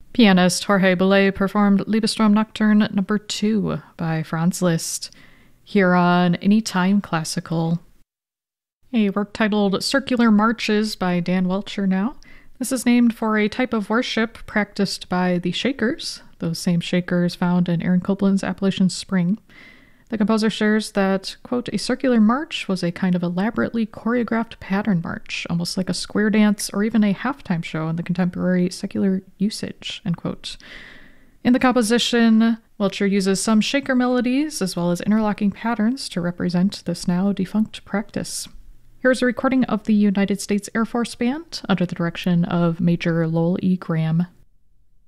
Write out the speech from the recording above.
Pianist Jorge Boulez performed Liebestrom Nocturne No. 2 by Franz Liszt, here on Anytime Classical. A work titled Circular Marches by Dan Welcher now. This is named for a type of worship practiced by the Shakers, those same Shakers found in Aaron Copland's Appalachian Spring. The composer shares that, quote, a circular march was a kind of elaborately choreographed pattern march, almost like a square dance or even a halftime show in the contemporary secular usage, end quote. In the composition, Welcher uses some shaker melodies as well as interlocking patterns to represent this now defunct practice. Here's a recording of the United States Air Force Band under the direction of Major Lowell E. Graham.